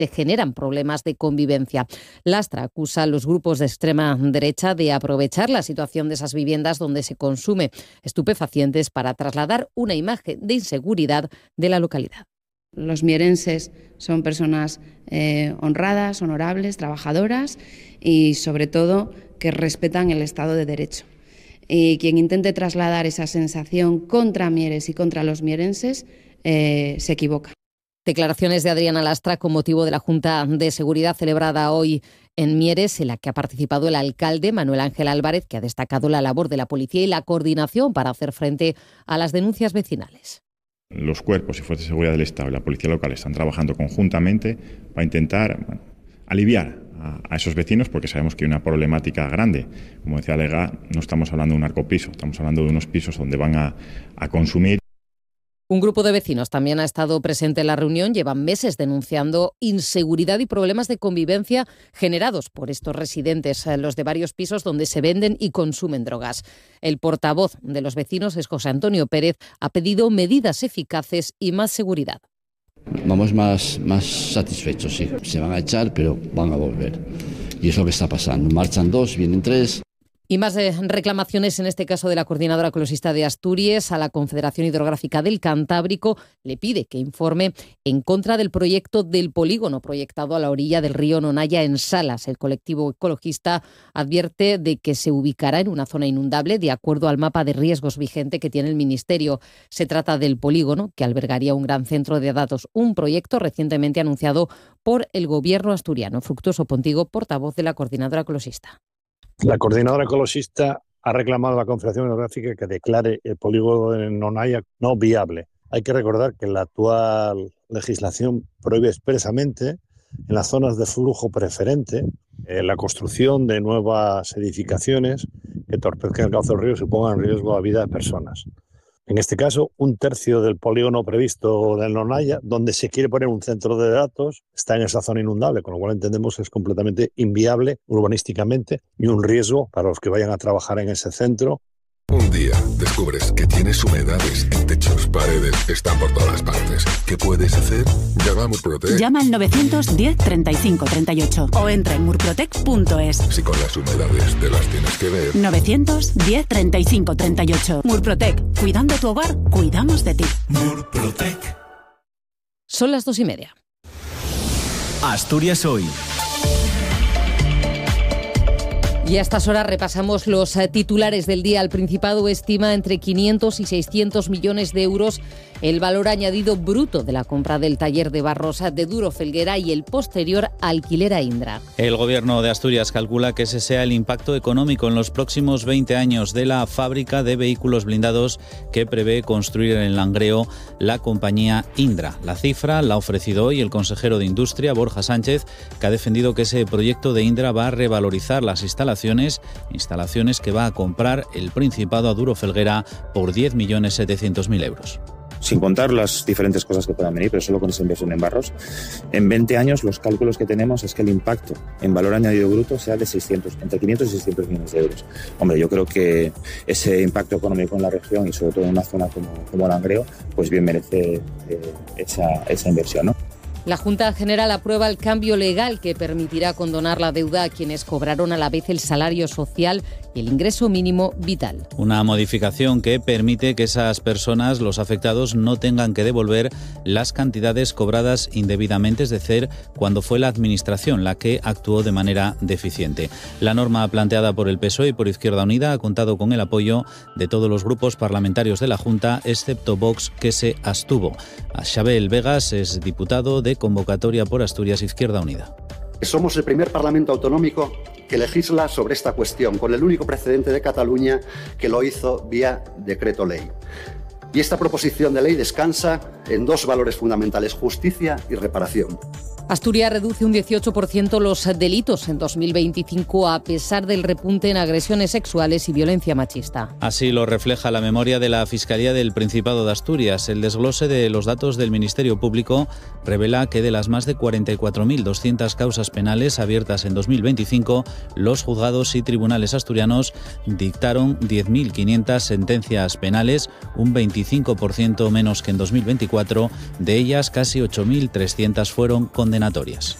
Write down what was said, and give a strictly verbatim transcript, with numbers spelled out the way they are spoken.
te generan problemas de convivencia. Lastra acusa a los grupos de extrema derecha de aprovechar la situación de esas viviendas donde se consume estupefacientes para trasladar una imagen de inseguridad de la localidad. Los mierenses son personas eh, honradas, honorables, trabajadoras y, sobre todo, que respetan el Estado de Derecho. Y quien intente trasladar esa sensación contra Mieres y contra los mierenses eh, se equivoca. Declaraciones de Adriana Lastra con motivo de la Junta de Seguridad celebrada hoy en Mieres, en la que ha participado el alcalde Manuel Ángel Álvarez, que ha destacado la labor de la policía y la coordinación para hacer frente a las denuncias vecinales. Los cuerpos y fuerzas de seguridad del Estado y la policía local están trabajando conjuntamente para intentar bueno, aliviar a, a esos vecinos, porque sabemos que hay una problemática grande. Como decía Lega, no estamos hablando de un narcopiso, estamos hablando de unos pisos donde van a, a consumir. Un grupo de vecinos también ha estado presente en la reunión. Llevan meses denunciando inseguridad y problemas de convivencia generados por estos residentes, los de varios pisos donde se venden y consumen drogas. El portavoz de los vecinos es José Antonio Pérez. Ha pedido medidas eficaces y más seguridad. Vamos más, más satisfechos, sí. Se van a echar, pero van a volver. Y es lo que está pasando. Marchan dos, vienen tres. Y más eh, reclamaciones, en este caso de la Coordinadora Ecologista de Asturias, a la Confederación Hidrográfica del Cantábrico. Le pide que informe en contra del proyecto del polígono proyectado a la orilla del río Nonaya en Salas. El colectivo ecologista advierte de que se ubicará en una zona inundable de acuerdo al mapa de riesgos vigente que tiene el Ministerio. Se trata del polígono que albergaría un gran centro de datos, un proyecto recientemente anunciado por el gobierno asturiano. Fructuoso Pontigo, portavoz de la Coordinadora Ecologista. La Coordinadora Ecologista ha reclamado a la Confederación Hidrográfica que declare el polígono de Nonaya no viable. Hay que recordar que la actual legislación prohíbe expresamente en las zonas de flujo preferente eh, la construcción de nuevas edificaciones que entorpezcan el cauce del río y pongan en riesgo la vida de personas. En este caso, un tercio del polígono previsto del Nonaya, donde se quiere poner un centro de datos, está en esa zona inundable, con lo cual entendemos que es completamente inviable urbanísticamente y un riesgo para los que vayan a trabajar en ese centro. Un día descubres que tienes humedades en techos, paredes, están por todas partes. ¿Qué puedes hacer? Llama a Murprotec. Llama al novecientos diez treinta y cinco treinta y ocho o entra en murprotec punto es. Si con las humedades te las tienes que ver. novecientos diez treinta y cinco treinta y ocho. Murprotec. Cuidando tu hogar, cuidamos de ti. Murprotec. Son las dos y media. Asturias hoy. Y a estas horas repasamos los titulares del día. El Principado estima entre quinientos y seiscientos millones de euros el valor añadido bruto de la compra del taller de barros de Duro Felguera y el posterior alquiler a Indra. El Gobierno de Asturias calcula que ese sea el impacto económico en los próximos veinte años de la fábrica de vehículos blindados que prevé construir en el Langreo la compañía Indra. La cifra la ha ofrecido hoy el consejero de Industria, Borja Sánchez, que ha defendido que ese proyecto de Indra va a revalorizar las instalaciones, instalaciones que va a comprar el Principado a Duro Felguera por diez millones setecientos mil euros. Sin contar las diferentes cosas que puedan venir, pero solo con esa inversión en barros, en veinte años los cálculos que tenemos es que el impacto en valor añadido bruto sea de seiscientos, entre quinientos y seiscientos millones de euros. Hombre, yo creo que ese impacto económico en la región y sobre todo en una zona como, como Langreo, pues bien merece eh, esa, esa inversión, ¿no? La Junta General aprueba el cambio legal que permitirá condonar la deuda a quienes cobraron a la vez el salario social y el ingreso mínimo vital. Una modificación que permite que esas personas, los afectados, no tengan que devolver las cantidades cobradas indebidamente, es decir, cuando fue la Administración la que actuó de manera deficiente. La norma planteada por el P S O E y por Izquierda Unida ha contado con el apoyo de todos los grupos parlamentarios de la Junta, excepto Vox, que se abstuvo. Xabel Vegas es diputado de Convocatoria por Asturias Izquierda Unida. Somos el primer Parlamento autonómico que legisla sobre esta cuestión, con el único precedente de Cataluña que lo hizo vía decreto ley. Y esta proposición de ley descansa en dos valores fundamentales: justicia y reparación. Asturias reduce un dieciocho por ciento los delitos en dos mil veinticinco a pesar del repunte en agresiones sexuales y violencia machista. Así lo refleja la memoria de la Fiscalía del Principado de Asturias. El desglose de los datos del Ministerio Público revela que de las más de cuarenta y cuatro mil doscientas causas penales abiertas en dos mil veinticinco, los juzgados y tribunales asturianos dictaron diez mil quinientas sentencias penales, un veinticinco por ciento menos que en dos mil veinticuatro. De ellas, casi ocho mil trescientas fueron condenadas. condenatorias.